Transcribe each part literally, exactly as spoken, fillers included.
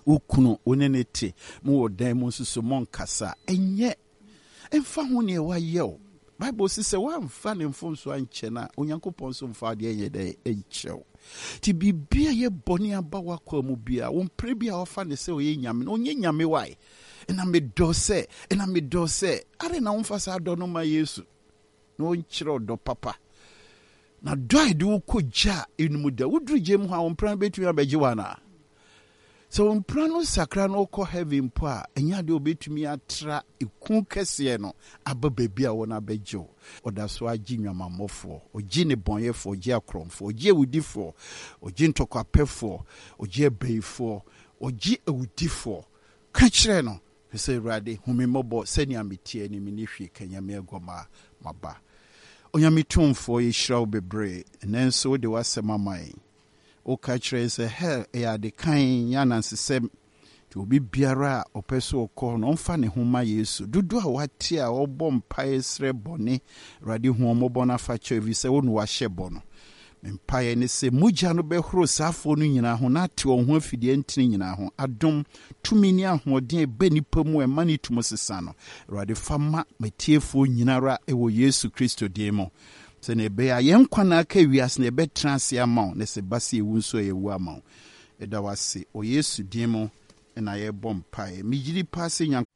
Ukuno unenete mu demo so mon kasa enye emfa ho ne wa ye Bible says one fan and phone so anchena Onyankopon so mfa de ye de enchew ti bibia ye boni aba wakwa mu bia won pre bia ofa ne se oye nyame onye nyame wai ena me do se ena me do se are na won fa sa do no ma Yesu no nchiro do papa na do ide wo koja enum da wodru gem ho won pran betu abegye wana so won pran no sakra no ko heaven po a enya de obetumi atra ekun kese no aba bebia won abegye oda so agi nwamamofo ogi ne bonyefo ogi akromfo ogi ewudifo ogi ntokwapefo ogi ebeifo ogi ewudifo ka kire no se rade humimobo seni ametie ni minihwe kanyame agoma maba onyamitumfo yishraw bebre nenso de wasema mai o ka kire se hell ya de kan yanansesem ti obi biara opeso okọ no mfa ne homa Yesu dudu a wate a obọ mpae sre bone rade hu omobọ na fa chevi se wonu wa hyebo no mpae ne se mugya no behoro safo no nyina ho na te on ho afidie ntini nyina ho adom tumini ahoden ebe nipa mu e mani tumo sesa no rade fama matiefo nyinara ewo Yesu Kristo diemo se ne be ya yenkwa na aka wiase ne be transe ama ne se base ewu nso ewu ama eda wase o Yesu diemo na ye bom pae migiri pase nyan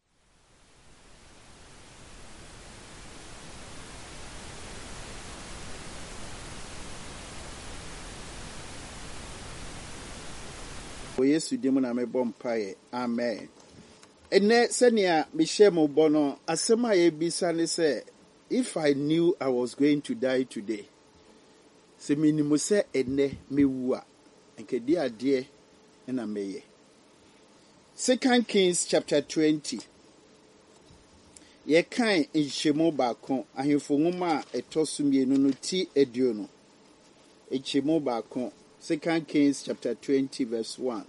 o Yesu diemo na me bom pae amen ene senia mishemo bono asema ye bisa ne se if I knew I was going to die today se minimu se ene mewu a enkedi ade na meye Second Kings chapter twenty. Ye kan enhyemo baako ahemfo nwoma etoso mienu no ti edio no. Enhyemo baako Second Kings chapter twenty verse one.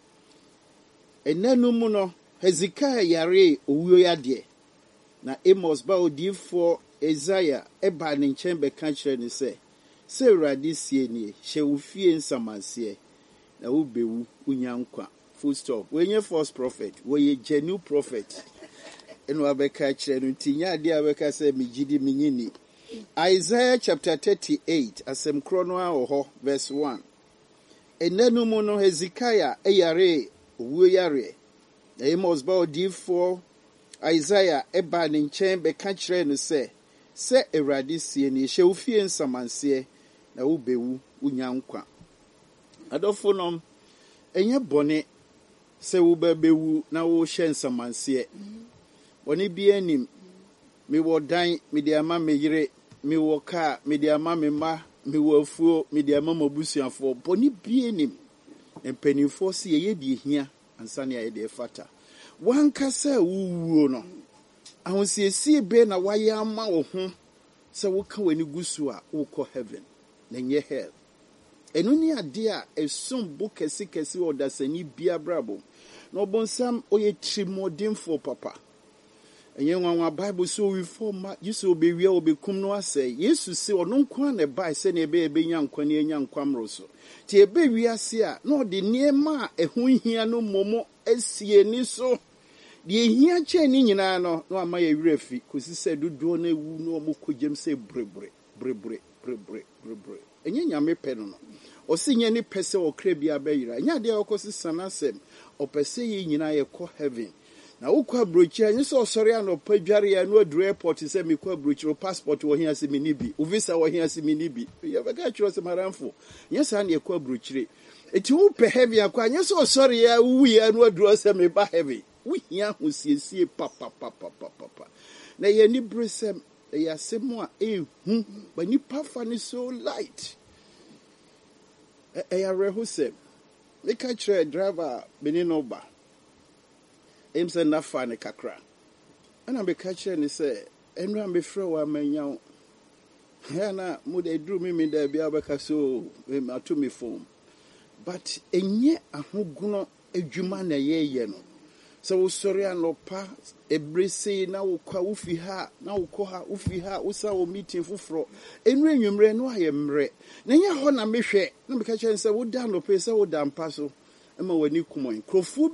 Enanu mu no Hezekiah yare owuo yade na Amos ba odifo Isaiah eba ne nkyɛn bɛka kyerɛ ne sɛ sɛ Awurade sie nie hye wo fie nsamanse na wo bewu unya nkwa. Full stop. When you false prophet, when you genuine prophet, and wabeka chenu tinya dia weka se mijidi minyini. Isaiah chapter thirty-eight, asem kronoa oho verse one. Enenu mono Hezekiah eyare uwe yare. Amos ba odifo Isaiah eba ne nkyɛn bɛka kyerɛ no sɛ sɛ Awurade sie ne hye ofie nsamanse na wo bewu unya nkwa. Adofo nom enye bone se wo bebewu na wo hye nsamanse woni bi anim me wo dan me de ama me yire me wo ka me de ama me ma me wo afuo me de ama mabusuafo boni bi anim empanifo se ye di hia ansa ne ye de fata wanka se wuwuo no ahosiesie be na waye ama wo ho se wo ka wani gusu a wo kɔ heaven na nye hell enu ni ade a esum bo kese kese odasani bia brabo no bonsam oye trimodinfo papa enye nwanwa Bible so we form yiso be wi obekum no asɛ Yesu se ono nkwa na bai se na ebe ebe nya nkwa ne nya nkwamro so ti ebe wi ase a no de niema a ehun hia no momo asie ni so de hia che ni nyina no no ama ye wirafi kosi se dodo na ewu no mo kogem se brebre brebre brebre brebre enye nyame pɛ no no osinye ni pese okra bia bayira nya de okosi sanasem opese yi nyina ye kɔ heaven na wokɔ abrochi anyi so osori anopa dware ya no adru airport se me kɔ abrochi o passport wo hia se mini bi o visa wo hia se mini bi ye bega twiro se maramfo nya sa na ye kɔ abrochi eti wo pɛ heaven akɔ anyi so osori ya wu ya no adru se me ba heaven wo hia ho siesie papa papa papa na ye ni bresem ye asemu a ehu ba ni pafa ni so light e ya rehusem me ka kire driver benino ba em se na fa ne kakra ana me ka kire ni se enra me frɛ wa manyaw ya na mu de dru mi mi da bia baka so me atumi phone but enye ahoguno adwuma na ye ye no so wo sori anopa ebrese na wo kwa wo fi ha na wo kɔ ha wo fi ha wo sa wo meeting foforo enru enwumre no aye mre na nya ho na mehwɛ na me ka kire se wo da no pe se wo da mpa so ema wani kumon krofu